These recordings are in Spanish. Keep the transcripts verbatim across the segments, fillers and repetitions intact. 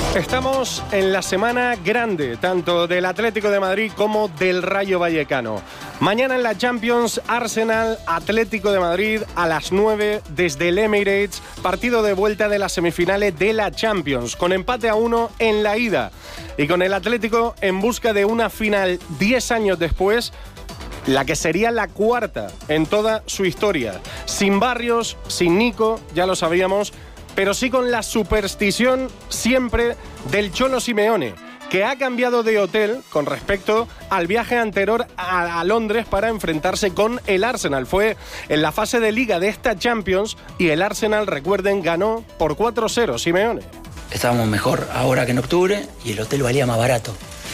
Estamos en la semana grande, tanto del Atlético de Madrid como del Rayo Vallecano. Mañana en la Champions, Arsenal, Atlético de Madrid a las nueve desde el Emirates, partido de vuelta de las semifinales de la Champions, con empate a uno en la ida. Y con el Atlético en busca de una final diez años después, la que sería la cuarta en toda su historia. Sin Barrios, sin Nico, ya lo sabíamos, pero sí con la superstición siempre del Cholo Simeone, que ha cambiado de hotel con respecto al viaje anterior a, a Londres para enfrentarse con el Arsenal. Fue en la fase de Liga de esta Champions y el Arsenal, recuerden, ganó por cuatro cero. Simeone. Estábamos mejor ahora que en octubre y el hotel valía más barato.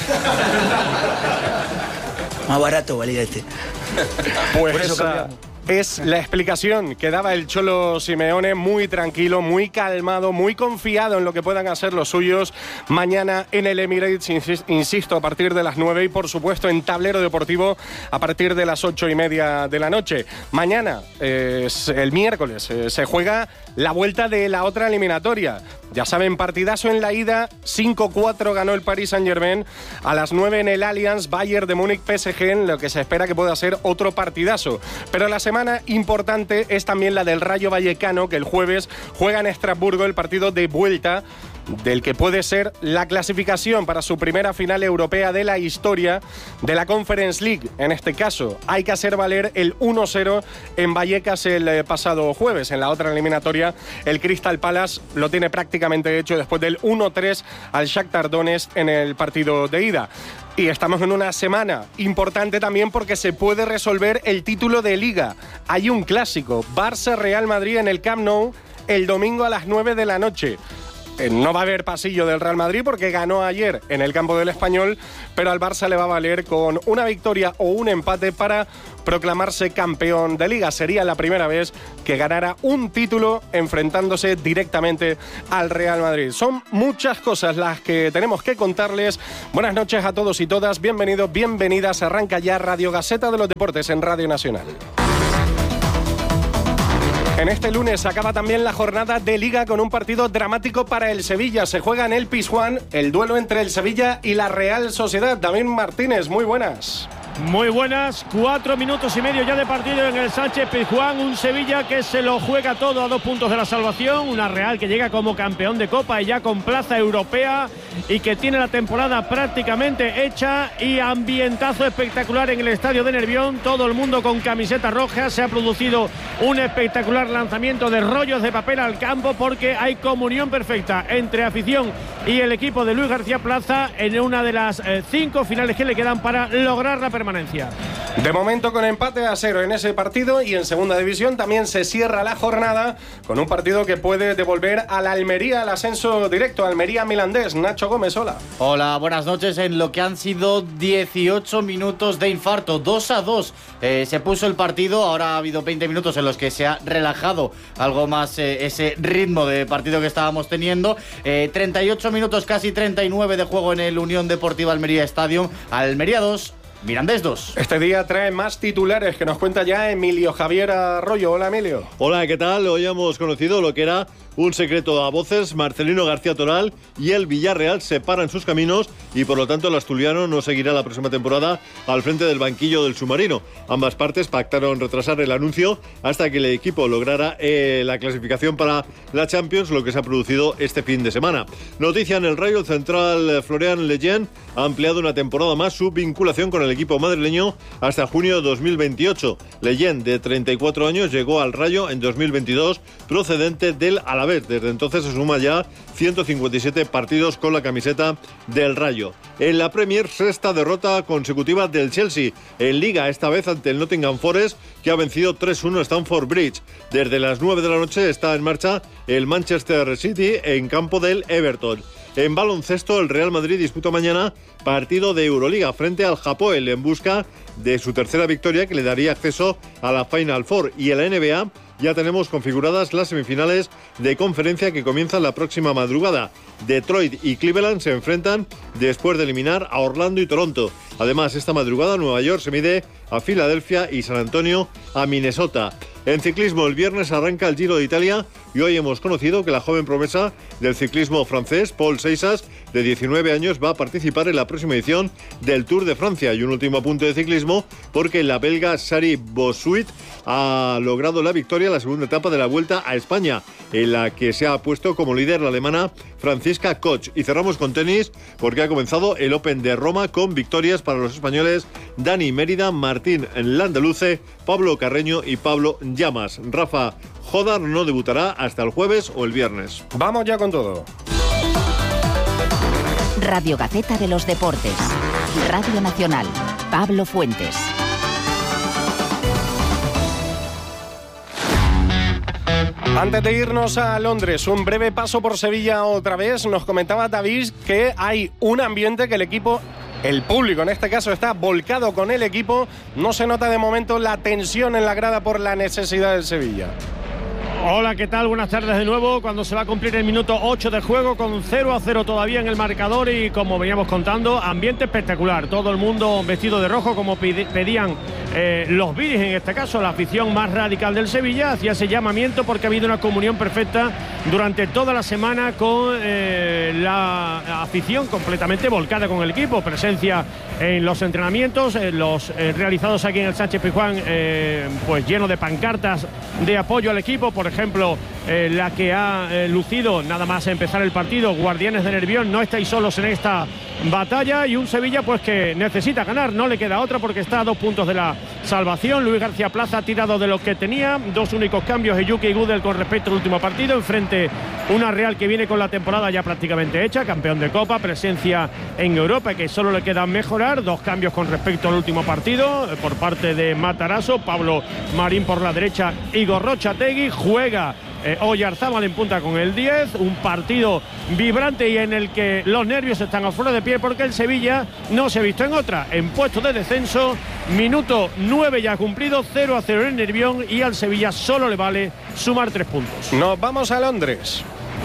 Más barato valía este. Pues por eso esa cambiamos. Es la explicación que daba el Cholo Simeone, muy tranquilo, muy calmado, muy confiado en lo que puedan hacer los suyos mañana en el Emirates, insisto, a partir de las nueve y por supuesto en Tablero Deportivo a partir de las ocho y media de la noche. Mañana, eh, el miércoles, eh, se juega la vuelta de la otra eliminatoria. Ya saben, partidazo en la ida, cinco cuatro ganó el Paris Saint-Germain, a las nueve en el Allianz, Bayern de Múnich P S G, en lo que se espera que pueda ser otro partidazo. Pero la semana importante es también la del Rayo Vallecano, que el jueves juega en Estrasburgo el partido de vuelta del que puede ser la clasificación para su primera final europea de la historia de la Conference League. En este caso, hay que hacer valer el uno cero en Vallecas el pasado jueves. En la otra eliminatoria, el Crystal Palace lo tiene prácticamente hecho después del uno tres al Shakhtar Donetsk en el partido de ida. Y estamos en una semana importante también porque se puede resolver el título de Liga. Hay un clásico, Barça-Real Madrid en el Camp Nou el domingo a las nueve de la noche. No va a haber pasillo del Real Madrid porque ganó ayer en el campo del Español, pero al Barça le va a valer con una victoria o un empate para proclamarse campeón de Liga. Sería la primera vez que ganara un título enfrentándose directamente al Real Madrid. Son muchas cosas las que tenemos que contarles. Buenas noches a todos y todas, bienvenidos, bienvenidas. Arranca ya Radio Gaceta de los Deportes en Radio Nacional. En este lunes acaba también la jornada de Liga con un partido dramático para el Sevilla. Se juega en el Pizjuán el duelo entre el Sevilla y la Real Sociedad. David Martínez, muy buenas. Muy buenas, cuatro minutos y medio ya de partido en el Sánchez Pizjuán. Un Sevilla que se lo juega todo a dos puntos de la salvación. Una Real que llega como campeón de Copa y ya con plaza europea y que tiene la temporada prácticamente hecha. Y ambientazo espectacular en el estadio de Nervión. Todo el mundo con camiseta roja. Se ha producido un espectacular lanzamiento de rollos de papel al campo porque hay comunión perfecta entre afición y el equipo de Luis García Plaza en una de las eh, cinco finales que le quedan para lograr la permanencia. De momento con empate a cero en ese partido y en segunda división también se cierra la jornada con un partido que puede devolver a la Almería al ascenso directo. Almería-Milandés. Nacho Gómez, hola. Hola, buenas noches. En lo que han sido dieciocho minutos de infarto, dos a dos eh, se puso el partido. Ahora ha habido veinte minutos en los que se ha relajado algo más eh, ese ritmo de partido que estábamos teniendo. eh, treinta y ocho minutos, casi treinta y nueve de juego en el Unión Deportiva Almería Stadium. Almería dos, Mirandés dos. Este día trae más titulares que nos cuenta ya Emilio Javier Arroyo. Hola, Emilio. Hola, ¿qué tal? Hoy hemos conocido lo que era un secreto a voces. Marcelino García Toral y el Villarreal separan sus caminos y por lo tanto el asturiano no seguirá la próxima temporada al frente del banquillo del submarino. Ambas partes pactaron retrasar el anuncio hasta que el equipo lograra eh, la clasificación para la Champions, lo que se ha producido este fin de semana. Noticia en el Rayo, el central Florian Lejeune ha ampliado una temporada más su vinculación con el equipo madrileño hasta junio de dos mil veintiocho. Lejeune, de treinta y cuatro años, llegó al Rayo en dos mil veintidós procedente del Alavés. Desde entonces se suma ya ciento cincuenta y siete partidos con la camiseta del Rayo. En la Premier, sexta derrota consecutiva del Chelsea en Liga, esta vez ante el Nottingham Forest, que ha vencido tres uno Stamford Bridge. Desde las nueve de la noche está en marcha el Manchester City en campo del Everton. En baloncesto, el Real Madrid disputa mañana partido de Euroliga frente al Hapoel en busca de su tercera victoria que le daría acceso a la Final Four. Y en la N B A ya tenemos configuradas las semifinales de conferencia que comienzan la próxima madrugada. Detroit y Cleveland se enfrentan después de eliminar a Orlando y Toronto. Además, esta madrugada Nueva York se mide a Filadelfia y San Antonio a Minnesota. En ciclismo, el viernes arranca el Giro de Italia y hoy hemos conocido que la joven promesa del ciclismo francés, Paul Seixas, de diecinueve años, va a participar en la próxima edición del Tour de Francia. Y un último apunte de ciclismo, porque la belga Sari Bossuit ha logrado la victoria en la segunda etapa de la Vuelta a España, en la que se ha puesto como líder la alemana Franziska Koch. Y cerramos con tenis, porque ha comenzado el Open de Roma con victorias para los españoles Dani Mérida, Martín Landaluce, Pablo Carreño y Pablo Llamas. Rafa Jodar no debutará hasta el jueves o el viernes. Vamos ya con todo. Radio Gaceta de los Deportes. Radio Nacional. Pablo Fuentes. Antes de irnos a Londres, un breve paso por Sevilla otra vez. Nos comentaba David que hay un ambiente que el equipo, el público en este caso, está volcado con el equipo. No se nota de momento la tensión en la grada por la necesidad del Sevilla. Hola, ¿qué tal? Buenas tardes de nuevo. Cuando se va a cumplir el minuto ocho de juego, con cero a cero todavía en el marcador, y como veníamos contando, ambiente espectacular. Todo el mundo vestido de rojo, como pedían eh, los Viris, en este caso la afición más radical del Sevilla, hacía ese llamamiento porque ha habido una comunión perfecta durante toda la semana con eh, la afición completamente volcada con el equipo. Presencia en los entrenamientos, en los eh, realizados aquí en el Sánchez Pizjuán, eh, pues lleno de pancartas de apoyo al equipo. Por ejemplo, eh, la que ha eh, lucido nada más empezar el partido: Guardianes de Nervión, no estáis solos en esta batalla. Y un Sevilla pues que necesita ganar, no le queda otra porque está a dos puntos de la salvación. Luis García Plaza ha tirado de lo que tenía, dos únicos cambios, Eyuki y Gudel con respecto al último partido. Enfrente una Real que viene con la temporada ya prácticamente hecha, campeón de Copa, presencia en Europa, y que solo le queda mejorar. Dos cambios con respecto al último partido eh, por parte de Matarazzo, Pablo Marín por la derecha, Igor Rochategui. Juega eh, Oyarzábal en punta con el diez. Un partido vibrante y en el que los nervios están a flor de piel porque el Sevilla no se ha visto en otra. En puesto de descenso, minuto nueve ya cumplido, cero a cero en el Nervión, y al Sevilla solo le vale sumar tres puntos. Nos vamos a Londres.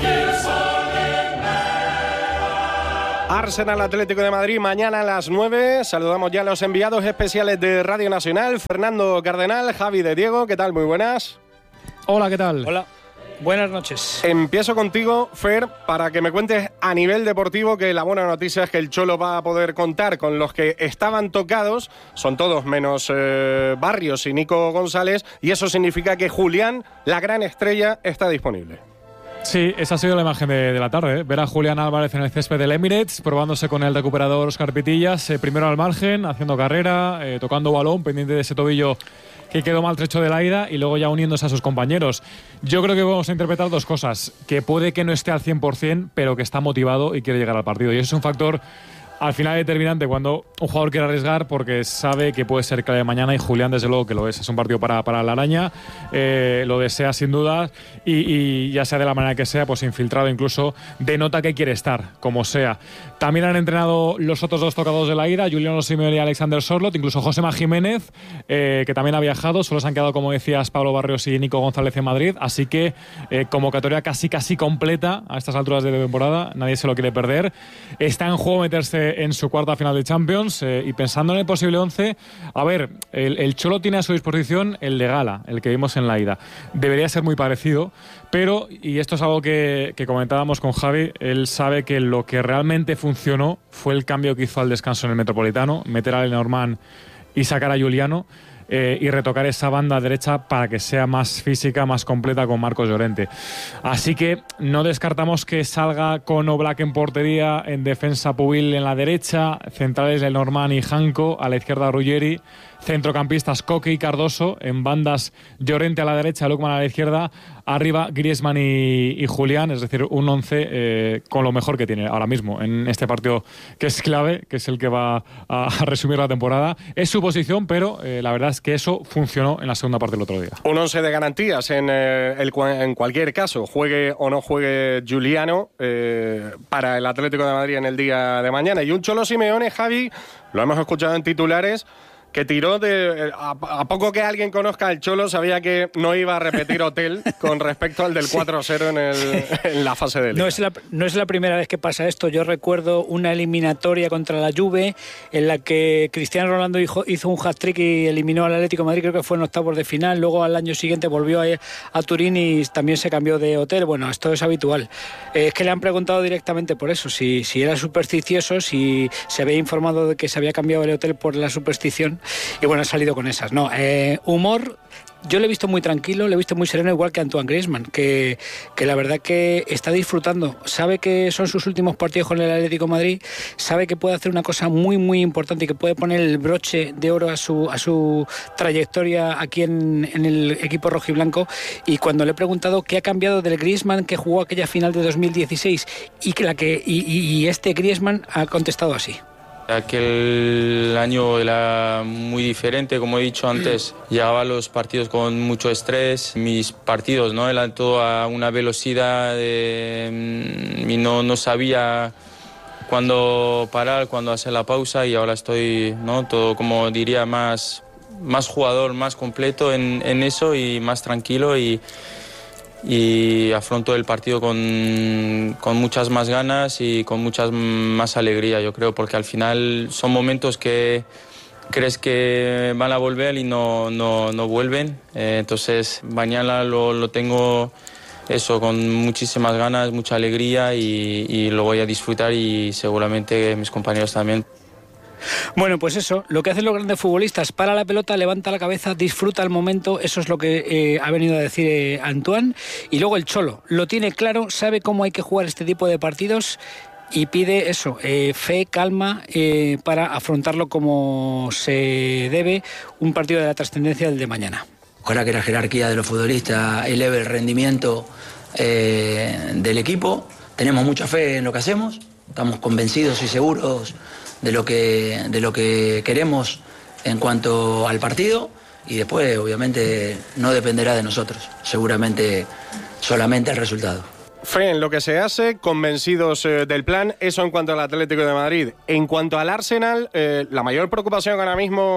Arsenal Atlético de Madrid mañana a las nueve. Saludamos ya a los enviados especiales de Radio Nacional, Fernando Cardenal, Javi de Diego. ¿Qué tal? Muy buenas. Hola, ¿qué tal? Hola, buenas noches. Empiezo contigo, Fer, para que me cuentes a nivel deportivo que la buena noticia es que el Cholo va a poder contar con los que estaban tocados. Son todos menos eh, Barrios y Nico González, y eso significa que Julián, la gran estrella, está disponible. Sí, esa ha sido la imagen de, de la tarde, ¿eh? Ver a Julián Álvarez en el césped del Emirates, probándose con el recuperador Óscar Pitillas, eh, primero al margen, haciendo carrera, eh, tocando balón, pendiente de ese tobillo que quedó maltrecho de la ida, y luego ya uniéndose a sus compañeros. Yo creo que vamos a interpretar dos cosas: que puede que no esté al cien por ciento, pero que está motivado y quiere llegar al partido. Y eso es un factor al final determinante cuando un jugador quiere arriesgar, porque sabe que puede ser clave mañana, y Julián desde luego que lo es. Es un partido para, para la araña, eh, lo desea sin duda, y, y ya sea de la manera que sea, pues infiltrado incluso, denota que quiere estar, como sea. También han entrenado los otros dos tocados de la ida, Juliano Simeone y Alexander Sorloth, incluso Josema Jiménez, eh, que también ha viajado. Solo se han quedado, como decías, Pablo Barrios y Nico González en Madrid, así que eh, convocatoria casi casi completa a estas alturas de temporada, nadie se lo quiere perder. Está en juego meterse en su cuarta final de Champions, eh, y pensando en el posible once, a ver, el, el Cholo tiene a su disposición el de gala, el que vimos en la ida. Debería ser muy parecido, pero, y esto es algo que, que comentábamos con Javi, él sabe que lo que realmente funcionó fue el cambio que hizo al descanso en el Metropolitano, meter a Lenormand y sacar a Juliano, Eh, y retocar esa banda derecha para que sea más física, más completa, con Marcos Llorente. Así que no descartamos que salga con Oblak en portería, en defensa Pubil en la derecha, centrales Lenormand y Janko, a la izquierda Ruggeri, centrocampistas Coque y Cardoso, en bandas Llorente a la derecha, Lukman a la izquierda, arriba Griezmann y, y Julián, es decir, un once eh, con lo mejor que tiene ahora mismo en este partido, que es clave, que es el que va a, a resumir la temporada. Es su posición, pero eh, la verdad es que eso funcionó en la segunda parte del otro día. Un once de garantías en, eh, el, en cualquier caso, juegue o no juegue Juliano, eh, para el Atlético de Madrid en el día de mañana. Y un Cholo Simeone, Javi, lo hemos escuchado en titulares, que tiró de... A, a poco que alguien conozca al Cholo, sabía que no iba a repetir hotel con respecto al del cuatro cero en, el, en la fase de Liga. No es, la, no es la primera vez que pasa esto. Yo recuerdo una eliminatoria contra la Juve en la que Cristiano Ronaldo hizo, hizo un hat-trick y eliminó al Atlético de Madrid, creo que fue en octavos de final. Luego al año siguiente volvió a, a Turín y también se cambió de hotel. Bueno, esto es habitual. Eh, es que le han preguntado directamente por eso, si, si era supersticioso, si se había informado de que se había cambiado el hotel por la superstición. Y bueno, ha salido con esas, ¿no? Eh, humor, yo le he visto muy tranquilo, le he visto muy sereno, igual que Antoine Griezmann, que, que la verdad que está disfrutando. Sabe que son sus últimos partidos con el Atlético de Madrid, sabe que puede hacer una cosa muy, muy importante y que puede poner el broche de oro a su, a su trayectoria aquí en, en el equipo rojiblanco. Y cuando le he preguntado qué ha cambiado del Griezmann que jugó aquella final de dos mil dieciséis y, que la que, y, y, y este Griezmann, ha contestado así. Aquel año era muy diferente, como he dicho antes. Llegaba a los partidos con mucho estrés. Mis partidos, ¿no? Eran todo a una velocidad de, y no, no sabía cuándo parar, cuándo hacer la pausa. Y ahora estoy, ¿no? Todo, como diría, más, más jugador, más completo en, en eso y más tranquilo. Y, y afronto el partido con, con muchas más ganas y con muchas más alegría, yo creo, porque al final son momentos que crees que van a volver y no, no, no vuelven. Eh, entonces mañana lo, lo tengo eso con muchísimas ganas, mucha alegría y, y lo voy a disfrutar y seguramente mis compañeros también. Bueno, pues eso, lo que hacen los grandes futbolistas, para la pelota, levanta la cabeza, disfruta el momento, eso es lo que eh, ha venido a decir eh, Antoine. Y luego el Cholo, lo tiene claro, sabe cómo hay que jugar este tipo de partidos y pide eso, eh, fe, calma, eh, para afrontarlo como se debe, un partido de la trascendencia del de mañana. Ojalá que la jerarquía de los futbolistas eleve el rendimiento eh, del equipo. Tenemos mucha fe en lo que hacemos, estamos convencidos y seguros de lo que de lo que queremos en cuanto al partido y después obviamente no dependerá de nosotros, seguramente solamente el resultado. Fe en lo que se hace, convencidos eh, del plan, eso en cuanto al Atlético de Madrid. En cuanto al Arsenal, eh, la mayor preocupación ahora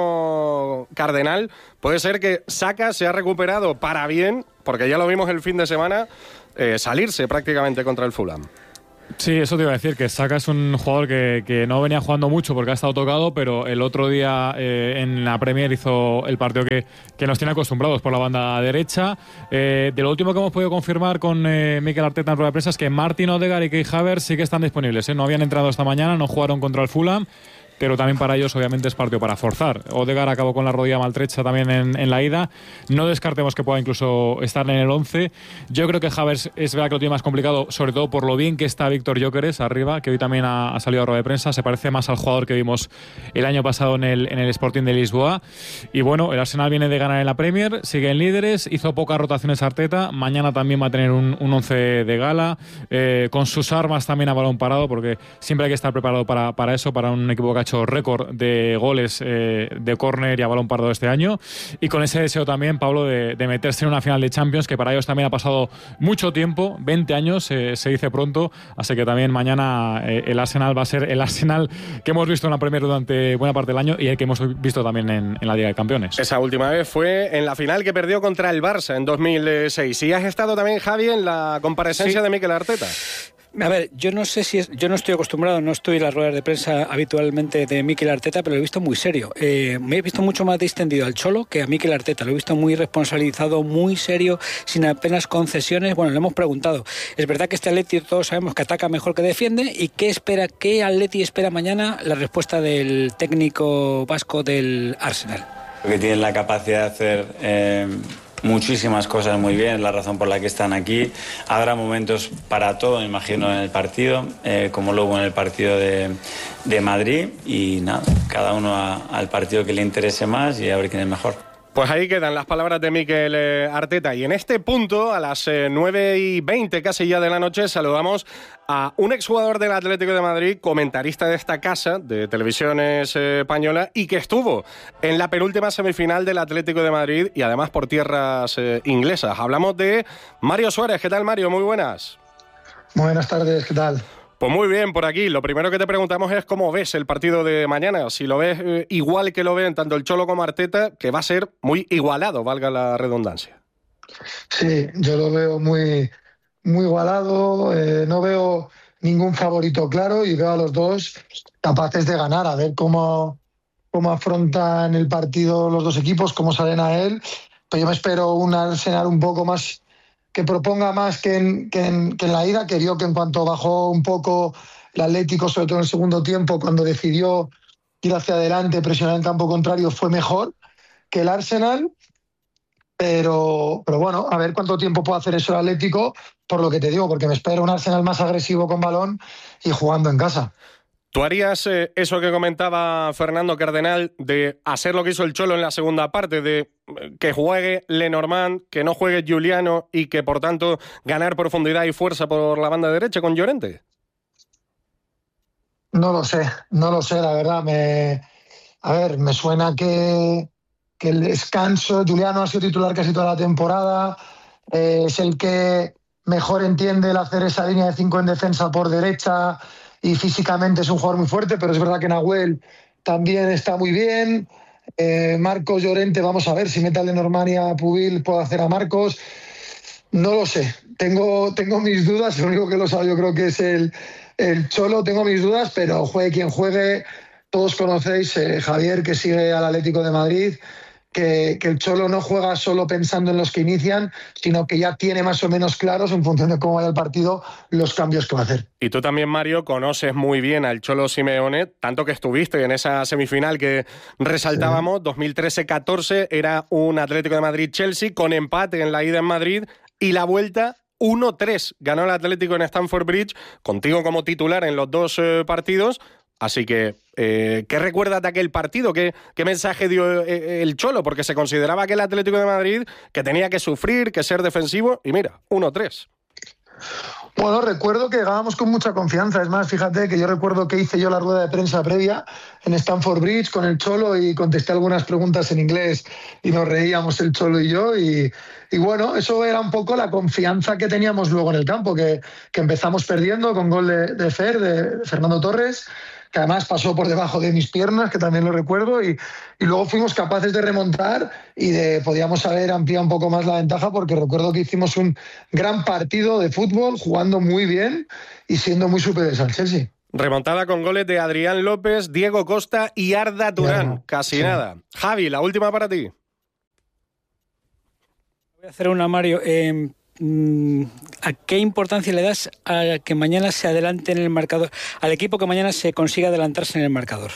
mismo, Cardenal, puede ser que Saka se ha recuperado para bien, porque ya lo vimos el fin de semana, eh, salirse prácticamente contra el Fulham. Sí, eso te iba a decir, que Saka es un jugador que, que no venía jugando mucho porque ha estado tocado, pero el otro día eh, en la Premier hizo el partido que, que nos tiene acostumbrados por la banda derecha. Eh, de lo último que hemos podido confirmar con eh, Mikel Arteta en rueda de prensa es que Martin Odegaard y Kai Havertz sí que están disponibles, ¿eh? No habían entrado esta mañana, no jugaron contra el Fulham, pero también para ellos obviamente es partido para forzar. Odegaard acabó con la rodilla maltrecha también en, en la ida. No descartemos que pueda incluso estar en el once. Yo creo que Havertz es verdad que lo tiene más complicado, sobre todo por lo bien que está Víctor Gyökeres arriba, que hoy también ha, ha salido a rueda de prensa. Se parece más al jugador que vimos el año pasado en el, en el Sporting de Lisboa. Y bueno, el Arsenal viene de ganar en la Premier, siguen líderes, hizo pocas rotaciones Arteta. Mañana también va a tener un, un once de gala, eh, con sus armas también a balón parado, porque siempre hay que estar preparado para, para eso, para un equipo que ha hecho récord de goles eh, de córner y a balón parado este año, y con ese deseo también, Pablo, de, de meterse en una final de Champions, que para ellos también ha pasado mucho tiempo, veinte años, eh, se dice pronto, así que también mañana eh, el Arsenal va a ser el Arsenal que hemos visto en la Premier durante buena parte del año y el que hemos visto también en, en la Liga de Campeones. Esa última vez fue en la final que perdió contra el Barça en dos mil seis. Y has estado también, Javi, en la comparecencia sí. de Mikel Arteta. A ver, yo no sé si es, yo no estoy acostumbrado, no estoy en las ruedas de prensa habitualmente de Mikel Arteta, pero lo he visto muy serio. Eh, me he visto mucho más distendido al Cholo que a Mikel Arteta. Lo he visto muy responsabilizado, muy serio, sin apenas concesiones. Bueno, le hemos preguntado. Es verdad que este Atleti todos sabemos que ataca mejor que defiende. ¿Y qué espera, qué Atleti espera mañana? La respuesta del técnico vasco del Arsenal. Que tienen la capacidad de hacer Eh... muchísimas cosas muy bien, la razón por la que están aquí. Habrá momentos para todo, me imagino, en el partido, eh, como luego en el partido de, de Madrid. Y nada, cada uno a, al partido que le interese más y a ver quién es mejor. Pues ahí quedan las palabras de Mikel Arteta. Y en este punto, a las nueve y veinte casi ya de la noche, saludamos a un exjugador del Atlético de Madrid, comentarista de esta casa de televisiones eh, española, y que estuvo en la penúltima semifinal del Atlético de Madrid y además por tierras eh, inglesas. Hablamos de Mario Suárez. ¿Qué tal, Mario? Muy buenas. Muy buenas tardes, ¿qué tal? Pues muy bien, por aquí. Lo primero que te preguntamos es cómo ves el partido de mañana. Si lo ves eh, igual que lo ven tanto el Cholo como Arteta, que va a ser muy igualado, valga la redundancia. Sí, yo lo veo muy, muy igualado. Eh, no veo ningún favorito claro y veo a los dos capaces de ganar. A ver cómo, cómo afrontan el partido los dos equipos, cómo salen a él. Pero yo me espero un Arsenal un poco más, que proponga más que en, que, en, que en la ida, que vio que en cuanto bajó un poco el Atlético, sobre todo en el segundo tiempo, cuando decidió ir hacia adelante, presionar en campo contrario, fue mejor que el Arsenal. Pero, pero bueno, a ver cuánto tiempo puede hacer eso el Atlético, por lo que te digo, porque me espero un Arsenal más agresivo con balón y jugando en casa. ¿Tú harías eh, eso que comentaba Fernando Cardenal de hacer lo que hizo el Cholo en la segunda parte, de eh, que juegue Lenormand, que no juegue Giuliano y que, por tanto, ganar profundidad y fuerza por la banda derecha con Llorente? No lo sé, no lo sé, la verdad. Me, a ver, me suena que, que el descanso, Giuliano ha sido titular casi toda la temporada, eh, es el que mejor entiende el hacer esa línea de cinco en defensa por derecha, y físicamente es un jugador muy fuerte, pero es verdad que Nahuel también está muy bien. Eh, Marcos Llorente, vamos a ver si mete a Lenormand y a Pubil, puedo hacer a Marcos. No lo sé, tengo, tengo mis dudas, lo único que lo sabe yo creo que es el, el Cholo, tengo mis dudas, pero juegue quien juegue, todos conocéis, eh, Javier, que sigue al Atlético de Madrid, Que, que el Cholo no juega solo pensando en los que inician, sino que ya tiene más o menos claros, en función de cómo vaya el partido, los cambios que va a hacer. Y tú también, Mario, conoces muy bien al Cholo Simeone, tanto que estuviste en esa semifinal que resaltábamos, sí. dos mil trece catorce, era un Atlético de Madrid-Chelsea, con empate en la ida en Madrid, y la vuelta uno tres. Ganó el Atlético en Stamford Bridge, contigo como titular en los dos eh, partidos. Así que, eh, ¿qué recuerdas de aquel partido? ¿Qué, ¿Qué mensaje dio el Cholo? Porque se consideraba que el Atlético de Madrid que tenía que sufrir, que ser defensivo, y mira, uno tres. Bueno, recuerdo que ganábamos con mucha confianza. Es más, fíjate que yo recuerdo que hice yo la rueda de prensa previa en Stamford Bridge con el Cholo y contesté algunas preguntas en inglés y nos reíamos el Cholo y yo. Y, y bueno, eso era un poco la confianza que teníamos luego en el campo, que, que empezamos perdiendo con gol de, de Fer, de, de Fernando Torres, que además pasó por debajo de mis piernas, que también lo recuerdo, y, y luego fuimos capaces de remontar y de podíamos haber ampliado un poco más la ventaja, porque recuerdo que hicimos un gran partido de fútbol, jugando muy bien y siendo muy superiores al Chelsea. Remontada con goles de Adrián López, Diego Costa y Arda Turán. Ya, casi sí. Nada. Javi, la última para ti. Voy a hacer una, Mario. Eh... ¿A qué importancia le das a que mañana se adelante en el marcador, al equipo que mañana se consiga adelantarse en el marcador?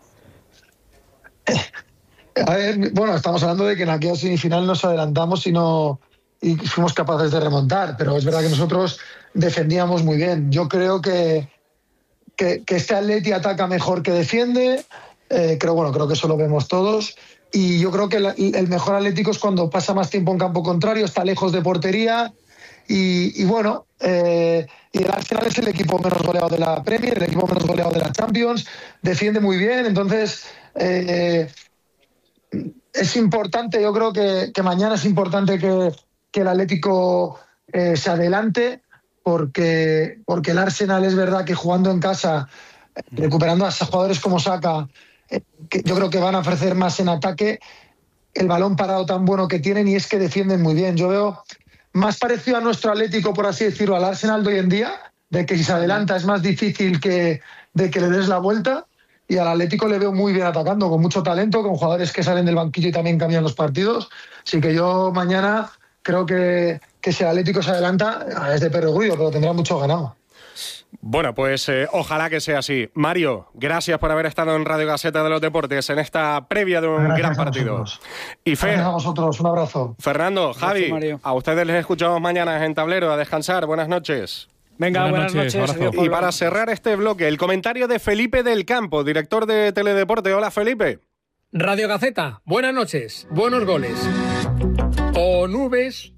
A ver, bueno, estamos hablando de que en aquella semifinal nos adelantamos y, no, y fuimos capaces de remontar, pero es verdad que nosotros defendíamos muy bien. Yo creo que, que, que este Atleti ataca mejor que defiende, eh, creo, bueno, creo que eso lo vemos todos. Y yo creo que el, el mejor Atlético es cuando pasa más tiempo en campo contrario, está lejos de portería. Y, y bueno, eh, y el Arsenal es el equipo menos goleado de la Premier, el equipo menos goleado de la Champions, defiende muy bien. Entonces, eh, es importante, yo creo que, que mañana es importante que, que el Atlético eh, se adelante, porque, porque el Arsenal es verdad que jugando en casa, recuperando a jugadores como Saka, que yo creo que van a ofrecer más en ataque, el balón parado tan bueno que tienen, y es que defienden muy bien. Yo veo más parecido a nuestro Atlético, por así decirlo, al Arsenal de hoy en día, de que si se adelanta es más difícil que, de que le des la vuelta, y al Atlético le veo muy bien atacando, con mucho talento, con jugadores que salen del banquillo y también cambian los partidos. Así que yo mañana creo que, que si el Atlético se adelanta, es de perogrullo, pero tendrá mucho ganado. Bueno, pues eh, ojalá que sea así. Mario, gracias por haber estado en Radio Gaceta de los Deportes en esta previa de un gracias gran partido. Y Fer, a vosotros, un abrazo. Fernando, Javi, gracias, a ustedes les escuchamos mañana en Tablero. A descansar, buenas noches. Venga, buenas, buenas noches. noches. Y para cerrar este bloque, el comentario de Felipe del Campo, director de Teledeporte. Hola, Felipe. Radio Gaceta, buenas noches, buenos goles. O nubes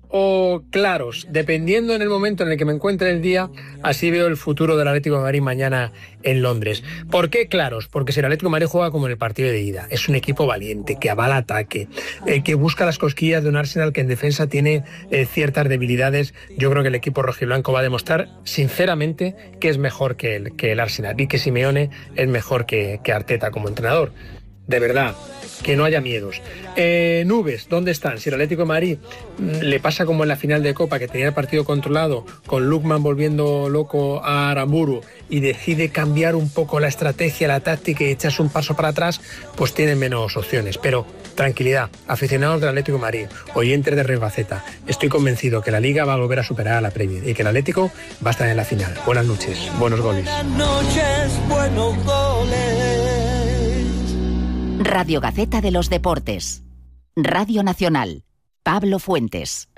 o claros, dependiendo en el momento en el que me encuentre el día, así veo el futuro del Atlético de Madrid mañana en Londres. ¿Por qué claros? Porque si el Atlético de Madrid juega como en el partido de ida, es un equipo valiente, que avala ataque, eh, que busca las cosquillas de un Arsenal que en defensa tiene eh, ciertas debilidades. Yo creo que el equipo rojiblanco va a demostrar sinceramente que es mejor que el, que el Arsenal y que Simeone es mejor que, que Arteta como entrenador. De verdad, que no haya miedos. Eh, nubes, ¿dónde están? Si el Atlético de Madrid le pasa como en la final de Copa, que tenía el partido controlado, con Lukman volviendo loco a Aramburu, y decide cambiar un poco la estrategia, la táctica y echarse un paso para atrás, pues tienen menos opciones. Pero tranquilidad, aficionados del Atlético de Madrid, oyentes de Red Baceta, estoy convencido que la Liga va a volver a superar a la Premier y que el Atlético va a estar en la final. Buenas noches, buenos goles. Buenas noches, buenos goles. Radio Gaceta de los Deportes. Radio Nacional. Pablo Fuentes.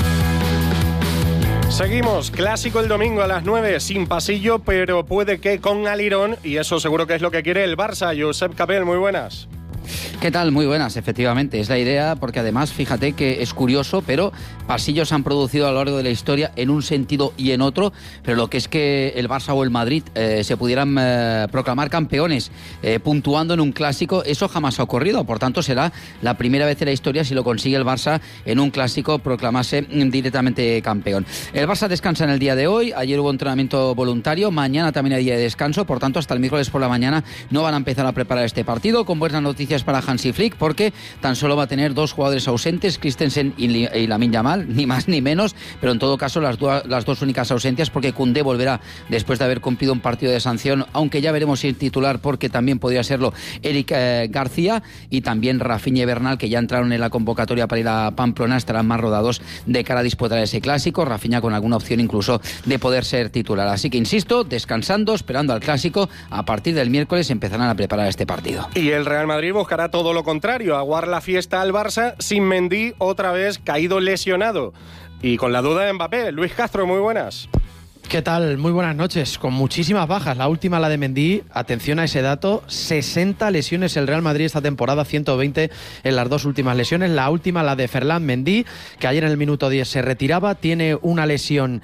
Seguimos, clásico el domingo a las nueve, sin pasillo, pero puede que con alirón, y eso seguro que es lo que quiere el Barça. Josep Capel, muy buenas. ¿Qué tal? Muy buenas, efectivamente, es la idea, porque además, fíjate que es curioso, pero pasillos se han producido a lo largo de la historia en un sentido y en otro, pero lo que es que el Barça o el Madrid eh, se pudieran eh, proclamar campeones eh, puntuando en un clásico, eso jamás ha ocurrido, por tanto será la primera vez en la historia si lo consigue el Barça en un clásico proclamarse directamente campeón. El Barça descansa en el día de hoy, ayer hubo entrenamiento voluntario, mañana también hay día de descanso, por tanto hasta el miércoles por la mañana no van a empezar a preparar este partido, con buenas noticias para Hansi Flick, porque tan solo va a tener dos jugadores ausentes, Christensen y, y Lamine Yamal, ni más ni menos, pero en todo caso las, do, las dos únicas ausencias, porque Koundé volverá después de haber cumplido un partido de sanción, aunque ya veremos si es titular, porque también podría serlo Eric eh, García, y también Rafinha y Bernal, que ya entraron en la convocatoria para ir a Pamplona, estarán más rodados de cara a disputar ese clásico, Rafinha con alguna opción incluso de poder ser titular. Así que insisto, descansando, esperando al clásico, a partir del miércoles empezarán a preparar este partido. Y el Real Madrid buscará todo todo lo contrario, aguar la fiesta al Barça sin Mendy, otra vez caído lesionado. Y con la duda de Mbappé. Luis Castro, muy buenas. ¿Qué tal? Muy buenas noches. Con muchísimas bajas. La última, la de Mendy. Atención a ese dato. sesenta lesiones el Real Madrid esta temporada, ciento veinte en las dos últimas lesiones. La última, la de Ferland Mendy, que ayer en el minuto diez se retiraba. Tiene una lesión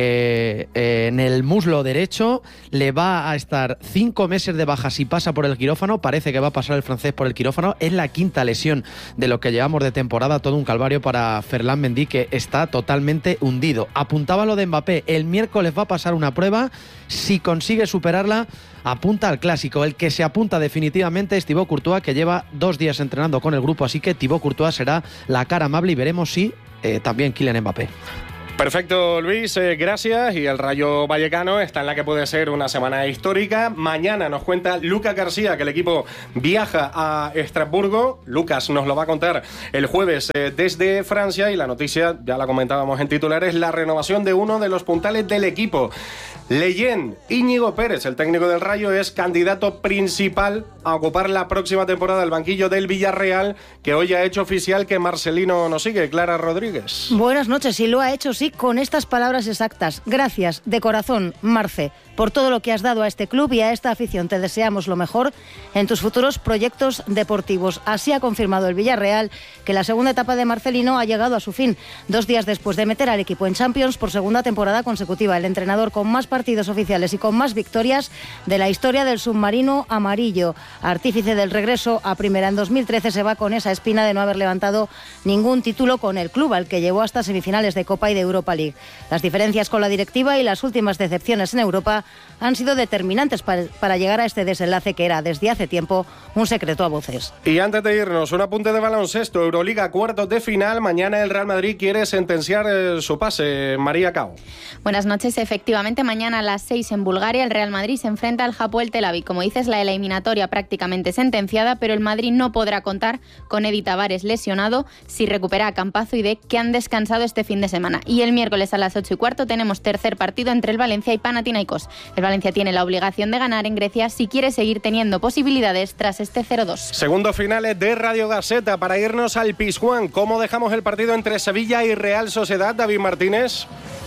eh, eh, en el muslo derecho. Le va a estar cinco meses de baja si pasa por el quirófano. Parece que va a pasar el francés por el quirófano. Es la quinta lesión de lo que llevamos de temporada. Todo un calvario para Ferland Mendy, que está totalmente hundido. Apuntaba lo de Mbappé. El miércoles va a pasar una prueba, si consigue superarla apunta al clásico. El que se apunta definitivamente es Thibaut Courtois, que lleva dos días entrenando con el grupo, así que Thibaut Courtois será la cara amable y veremos si eh, también Kylian Mbappé. Perfecto, Luis, eh, gracias. Y el Rayo Vallecano está en la que puede ser una semana histórica. Mañana nos cuenta Lucas García que el equipo viaja a Estrasburgo. Lucas nos lo va a contar el jueves eh, desde Francia, y la noticia, ya la comentábamos en titulares, la renovación de uno de los puntales del equipo. Leyen, Íñigo Pérez, el técnico del Rayo, es candidato principal a ocupar la próxima temporada el banquillo del Villarreal, que hoy ha hecho oficial que Marcelino nos sigue. Clara Rodríguez. Buenas noches, y lo ha hecho, sí, con estas palabras exactas. Gracias, de corazón, Marce, por todo lo que has dado a este club y a esta afición. Te deseamos lo mejor en tus futuros proyectos deportivos. Así ha confirmado el Villarreal que la segunda etapa de Marcelino ha llegado a su fin, dos días después de meter al equipo en Champions por segunda temporada consecutiva. El entrenador con más partidos oficiales y con más victorias de la historia del submarino amarillo, artífice del regreso a primera en dos mil trece, se va con esa espina de no haber levantado ningún título con el club, al que llevó hasta semifinales de Copa y de Europa League. Las diferencias con la directiva y las últimas decepciones en Europa han sido determinantes para, para llegar a este desenlace que era desde hace tiempo un secreto a voces. Y antes de irnos, un apunte de baloncesto. Euroliga, cuartos de final. Mañana el Real Madrid quiere sentenciar eh, su pase. María Cao. Buenas noches. Efectivamente, mañana a las seis en Bulgaria el Real Madrid se enfrenta al Hapoel Tel Aviv. Como dices, la eliminatoria prácticamente sentenciada, pero el Madrid no podrá contar con Edi Tavares lesionado, si recupera a Campazo y Dec, que han descansado este fin de semana. Y el miércoles a las ocho y cuarto tenemos tercer partido entre el Valencia y Panathinaikos. El Valencia tiene la obligación de ganar en Grecia si quiere seguir teniendo posibilidades tras este cero dos. Segundo finales de Radio Gaceta para irnos al Pizjuán. ¿Cómo dejamos el partido entre Sevilla y Real Sociedad, David Martínez?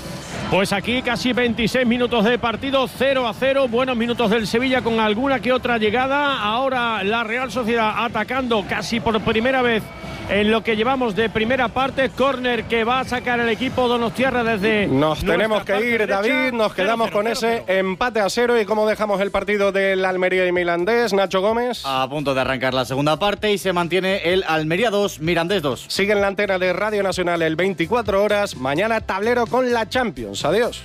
Pues aquí casi veintiséis minutos de partido, cero a cero, buenos minutos del Sevilla con alguna que otra llegada. Ahora la Real Sociedad atacando casi por primera vez en lo que llevamos de primera parte. Córner que va a sacar el equipo donostiarra desde... Nos tenemos que ir, David, nos quedamos con ese empate a cero. ¿Y cómo dejamos el partido del Almería y Mirandés, Nacho Gómez? A punto de arrancar la segunda parte y se mantiene el Almería dos, Mirandés dos. Sigue en la antena de Radio Nacional el veinticuatro horas. Mañana tablero con la Champions. Adiós.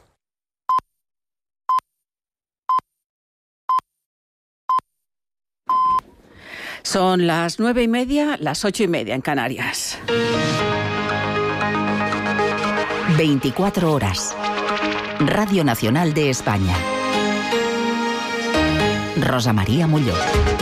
Son las nueve y media, las ocho y media en Canarias. veinticuatro horas. Radio Nacional de España. Rosa María Muñoz.